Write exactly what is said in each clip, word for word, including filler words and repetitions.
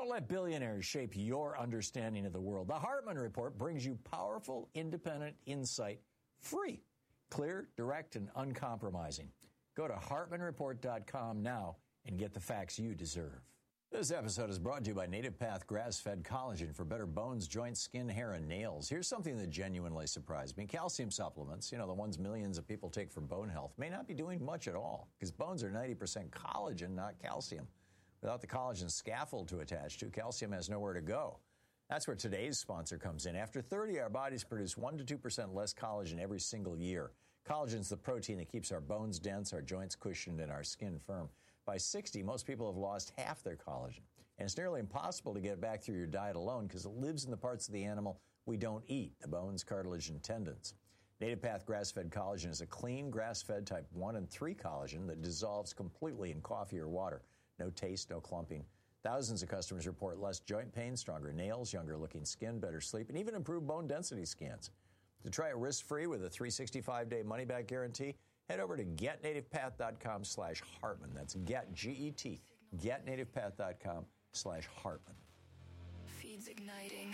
Don't let billionaires shape your understanding of the world. The Hartman Report brings you powerful, independent insight, free, clear, direct, and uncompromising. Go to hartman report dot com now and get the facts you deserve. This episode is brought to you by Native Path Grass-Fed Collagen for better bones, joints, skin, hair, and nails. Here's something that genuinely surprised me. Calcium supplements, you know, the ones millions of people take for bone health, may not be doing much at all because bones are ninety percent collagen, not calcium. Without the collagen scaffold to attach to, calcium has nowhere to go. That's where today's sponsor comes in. After thirty, our bodies produce one to two percent less collagen every single year. Collagen's the protein that keeps our bones dense, our joints cushioned, and our skin firm. By sixty, most people have lost half their collagen. And it's nearly impossible to get it back through your diet alone because it lives in the parts of the animal we don't eat, the bones, cartilage, and tendons. Native Path Grass-Fed Collagen is a clean, grass-fed type one and three collagen that dissolves completely in coffee or water. No taste, no clumping. Thousands of customers report less joint pain, stronger nails, younger-looking skin, better sleep, and even improved bone density scans. To try it risk-free with a three hundred sixty-five day money-back guarantee, head over to get native path dot com slash Hartman. That's get, G E T, get native path dot com slash Hartman. Feeds igniting.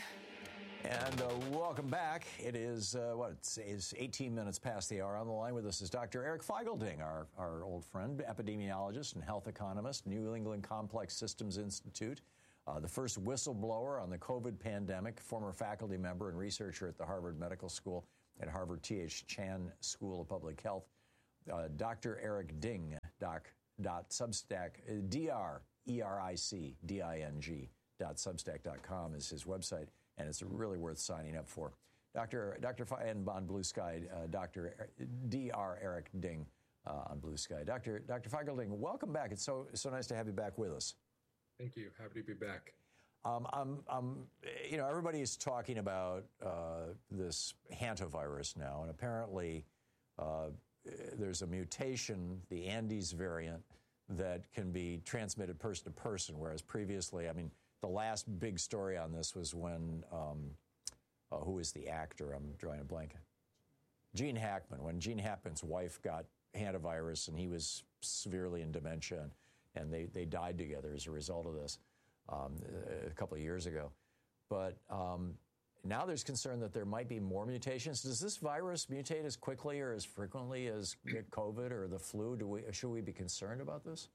And uh, welcome back. It is, uh, what, it's, it's eighteen minutes past the hour. On the line with us is Doctor Eric Feigl-Ding, our, our old friend, epidemiologist and health economist, New England Complex Systems Institute, uh, the first whistleblower on the COVID pandemic, former faculty member and researcher at the Harvard Medical School at Harvard T H Chan School of Public Health. Uh, Doctor Eric Ding, doc, dot substack, uh, D R E R I C D I N G dot substack dot com is his website, and it's really worth signing up for. Doctor Doctor Fe- and on Blue Sky, uh, Doctor D R Eric Ding uh, on Blue Sky. Doctor Doctor Feigl-Ding, welcome back. It's so so nice to have you back with us. Thank you. Happy to be back. Um, I'm, I'm, you know, everybody is talking about uh, this hantavirus now, and apparently uh, there's a mutation, the Andes variant, that can be transmitted person to person, whereas previously, I mean, the last big story on this was when, um, uh, who is the actor? I'm drawing a blank. Gene Hackman. When Gene Hackman's wife got hantavirus, and he was severely in dementia, and, and they, they died together as a result of this um, a couple of years ago. But um, now there's concern that there might be more mutations. Does this virus mutate as quickly or as frequently as COVID or the flu? Do we, should we be concerned about this?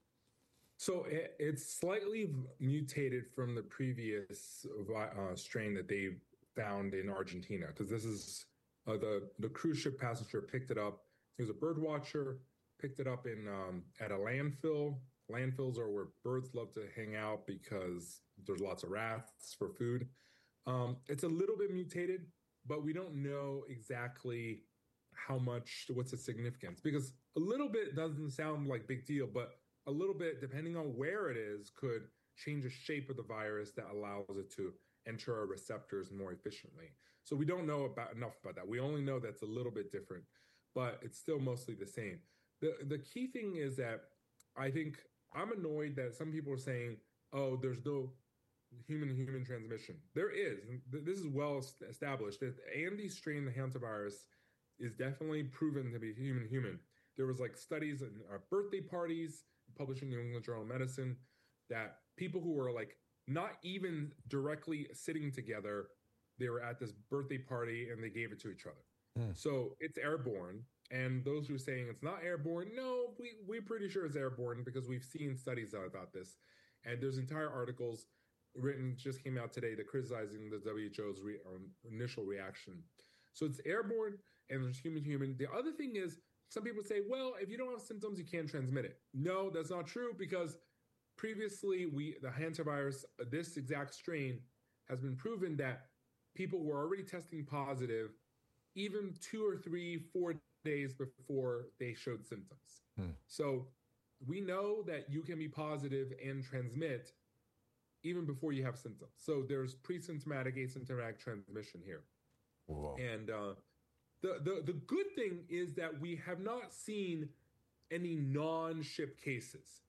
So it, it's slightly mutated from the previous uh, strain that they found in Argentina, because this is uh, the the cruise ship passenger picked it up. He was a bird watcher, picked it up in um, at a landfill. Landfills are where birds love to hang out because there's lots of rats for food. Um, it's a little bit mutated, but we don't know exactly how much, what's the significance, because a little bit doesn't sound like big deal, but a little bit, depending on where it is, could change the shape of the virus that allows it to enter our receptors more efficiently. So we don't know about enough about that. We only know that's a little bit different, but it's still mostly the same. The the key thing is that I think I'm annoyed that some people are saying, oh, there's no human-to-human transmission. There is. This is well established. The Andes strain, the hantavirus, is definitely proven to be human-human. There was like studies and uh, birthday parties published in New England Journal of Medicine that people who were like not even directly sitting together, they were at this birthday party and they gave it to each other. Mm. So it's airborne. And those who are saying it's not airborne, no, we, we're pretty sure it's airborne because we've seen studies about this. And there's entire articles written, just came out today, that criticizing the W H O's re, um, initial reaction. So it's airborne and there's human-human. The other thing is, some people say, well, if you don't have symptoms, you can't transmit it. No, that's not true, because previously we the hantavirus, this exact strain, has been proven that people were already testing positive even two or three, four days before they showed symptoms. Hmm. So we know that you can be positive and transmit even before you have symptoms. So there's pre-symptomatic, asymptomatic transmission here. Whoa. And uh, the, the, the good thing is that we have not seen any non-ship cases.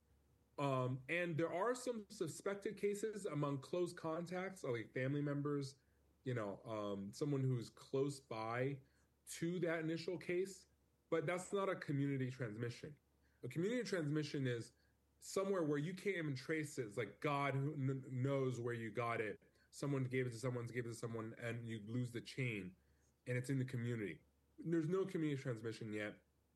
Um, and there are some suspected cases among close contacts, like family members, you know, um, someone who's close by to that initial case, but that's not a community transmission. A community transmission is somewhere where you can't even trace it. It's like God who kn- knows where you got it. Someone gave it to someone, gave it to someone, and you lose the chain, and it's in the community. There's no community transmission yet.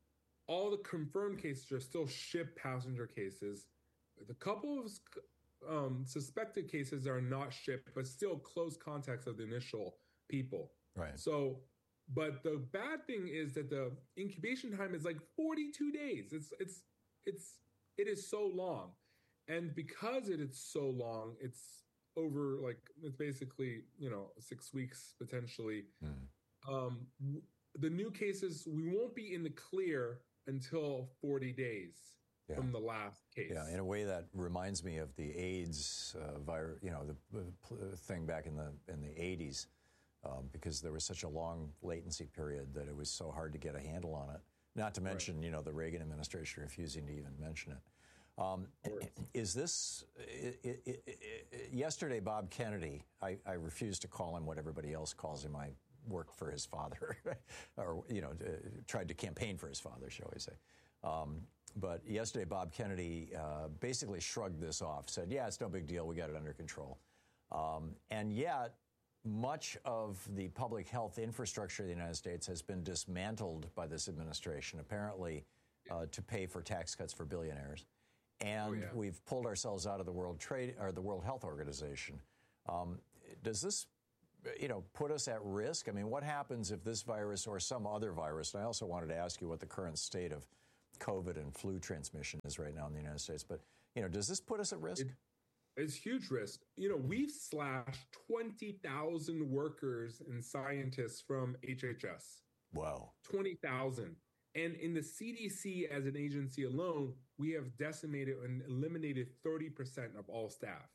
All the confirmed cases are still ship passenger cases. The couple of um, suspected cases are not shipped, but still close contacts of the initial people. Right. So, but the bad thing is that the incubation time is like forty-two days. It's it's it's it is so long, and because it is so long, it's over like it's basically you know six weeks potentially. Mm. Um, the new cases we won't be in the clear until forty days. Yeah. From the last case. Yeah, in a way that reminds me of the AIDS uh, virus, you know, the uh, thing back in the in the eighties, um, because there was such a long latency period that it was so hard to get a handle on it. Not to mention, right. you know, the Reagan administration refusing to even mention it. Um, is this, it, it, it, it, yesterday, Bob Kennedy, I, I refuse to call him what everybody else calls him. I worked for his father, or, you know, uh, tried to campaign for his father, shall we say. Um, But yesterday, Bob Kennedy uh, basically shrugged this off, said, yeah, it's no big deal. We got it under control. Um, and yet, much of the public health infrastructure of the United States has been dismantled by this administration, apparently uh, to pay for tax cuts for billionaires. And oh, yeah. we've pulled ourselves out of the World Trade or the World Health Organization. Um, does this, you know, put us at risk? I mean, what happens if this virus or some other virus? And I also wanted to ask you what the current state of COVID and flu transmission is right now in the United States. But, you know, does this put us at risk? It, it's huge risk. You know, we've slashed twenty thousand workers and scientists from H H S. Wow. twenty thousand. And in the C D C as an agency alone, we have decimated and eliminated thirty percent of all staff.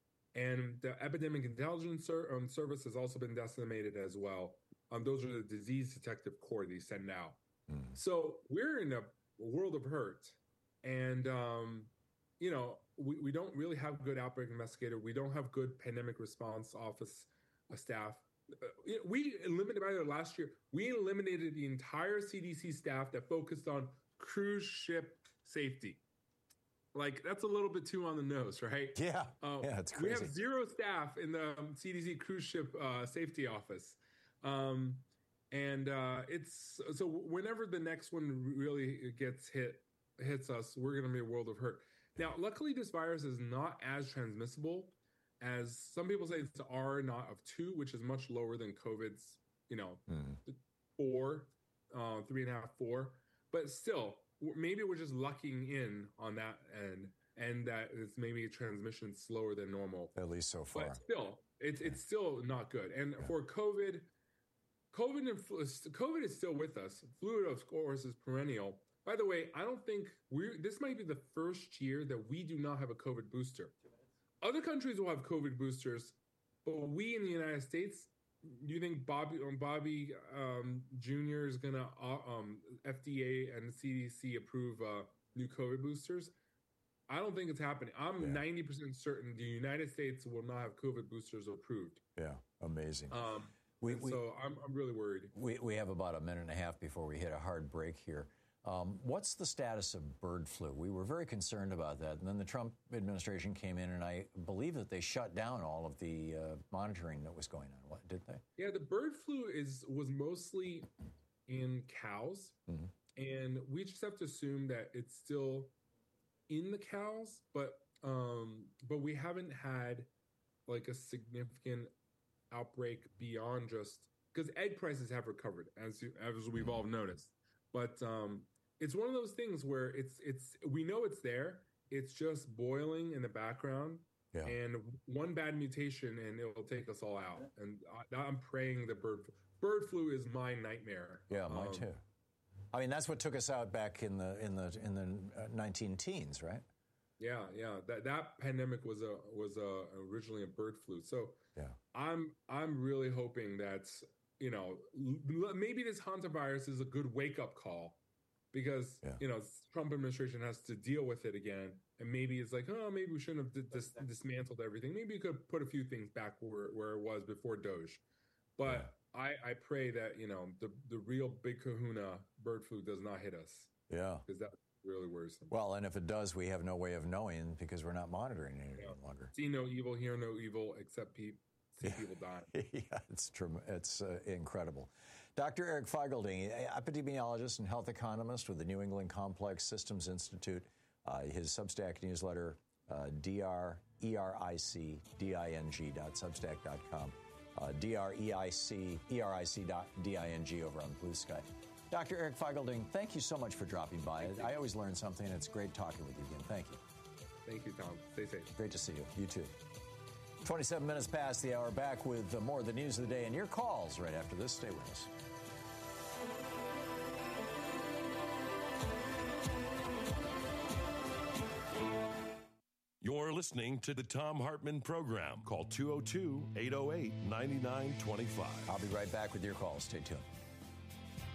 And the Epidemic Intelligence um, Service has also been decimated as well. Um, those are the disease detective corps they send out. Mm. So we're in a world of hurt, and um, you know we, we don't really have good outbreak investigator. We don't have good pandemic response office uh, staff. Uh, we eliminated by the last year. We eliminated the entire C D C staff that focused on cruise ship safety. Like that's a little bit too on the nose, right? Yeah, uh, yeah, it's crazy. We have zero staff in the um, C D C cruise ship uh, safety office. Um, And uh, it's so whenever the next one really gets hit, hits us, we're going to be a world of hurt. Now, luckily, this virus is not as transmissible as some people say it's R naught of two, which is much lower than COVID's, you know, mm. four, uh, three and a half, four. But still, maybe we're just lucking in on that end, and that it's maybe a transmission slower than normal. At least so far. But still, it's yeah. it's still not good. And yeah. for COVID. COVID and flu, COVID is still with us. Flu, of course, is perennial. By the way, I don't think we're. This might be the first year that we do not have a COVID booster. Other countries will have COVID boosters, but we in the United States. Do you think Bobby um, Bobby um, Junior is gonna uh, um, F D A and C D C approve uh, new COVID boosters? I don't think it's happening. I'm ninety yeah. percent certain the United States will not have COVID boosters approved. Yeah, amazing. Um, We, we, so I'm, I'm really worried. We, we have about a minute and a half before we hit a hard break here. Um, what's the status of bird flu? We were very concerned about that. And then the Trump administration came in, and I believe that they shut down all of the uh, monitoring that was going on. What, did they? Yeah, the bird flu is was mostly in cows. Mm-hmm. And we just have to assume that it's still in the cows. But um, but we haven't had like a significant outbreak beyond just because egg prices have recovered as you, as we've all noticed, but um, it's one of those things where it's it's we know it's there. It's just boiling in the background, yeah. and one bad mutation and it will take us all out. And I, I'm praying the bird bird flu is my nightmare. Yeah, mine um, too. I mean, that's what took us out back in the in the in the nineteen teens, right? Yeah, yeah. That that pandemic was a was a originally a bird flu. So yeah, I'm I'm really hoping that you know maybe this hantavirus is a good wake up call, because yeah. you know Trump administration has to deal with it again, and maybe it's like, oh, maybe we shouldn't have dis- dismantled everything. Maybe you could put a few things back where where it was before Doge. But yeah. I I pray that you know the the real big Kahuna bird flu does not hit us. Yeah, because that. really worrisome. Well, and if it does, we have no way of knowing because we're not monitoring it any yeah. longer. See no evil, hear no evil, except pe- see people die. Yeah, it's true. It's uh, incredible. Doctor Eric Feigl-Ding, epidemiologist and health economist with the New England Complex Systems Institute. Uh, his Substack newsletter, uh, D R E R I C D I N G dot substack dot com. Uh, D R E I C E R I C dot D I N G over on Blue Sky. Doctor Eric Feigl-Ding, thank you so much for dropping by. I always learn something. It's great talking with you again. Thank you. Thank you, Tom. Stay safe. Great to see you. You too. twenty-seven minutes past the hour. Back with uh, more of the news of the day and your calls right after this. Stay with us. You're listening to the Thom Hartmann Program. Call two oh two, eight oh eight, nine nine two five. I'll be right back with your calls. Stay tuned.